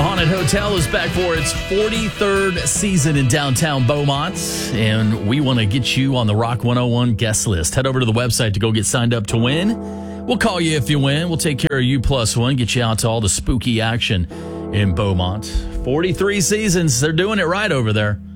The Haunted Hotel is back for its 43rd season in downtown Beaumont, and we want to get you on the Rock 101 guest list. Head over to the website to go get signed up to win. We'll call you if you win. We'll take care of you plus one, get you out to all the spooky action in Beaumont. 43 seasons. They're doing it right over there.